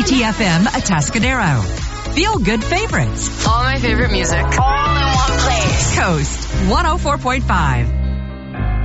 WTFM Atascadero. Feel good favorites. All my favorite music. All in one place. Coast 104.5.